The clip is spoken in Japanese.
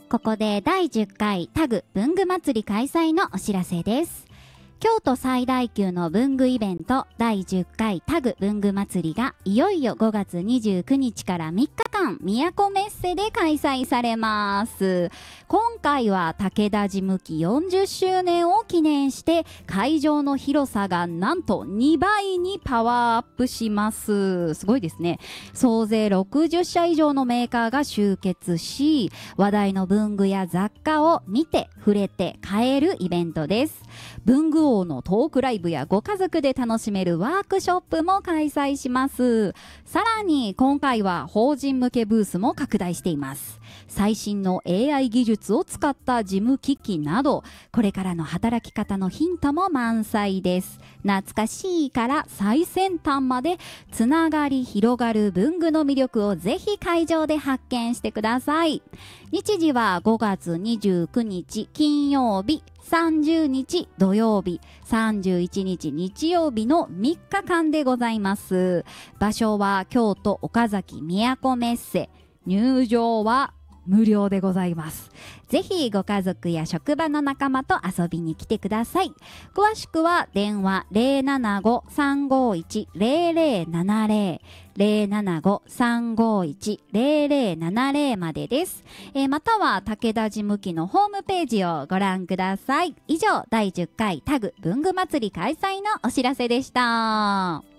ここで第10回タグ文具祭り開催のお知らせです。京都最大級の文具イベント第10回タグ文具祭りがいよいよ5月29日から3日間都メッセで開催されます。今回は武田事務機40周年を記念して会場の広さがなんと2倍にパワーアップします。すごいですね。総勢60社以上のメーカーが集結し、話題の文具や雑貨を見て触れて買えるイベントです。文具王のトークライブやご家族で楽しめるワークショップも開催します。さらに今回は法人向けブースも拡大しています。最新の AI 技術を使った事務機器など、これからの働き方のヒントも満載です。懐かしいから最先端までつながり広がる文具の魅力をぜひ会場で発見してください。日時は5月29日金曜日、30日土曜日、31日日曜日の3日間でございます。場所は京都岡崎都メッセ。入場は無料でございます。ぜひご家族や職場の仲間と遊びに来てください。詳しくは電話 075-351-0070 075-351-0070 までです。または武田事務機のホームページをご覧ください。以上、第10回タグ文具祭り開催のお知らせでした。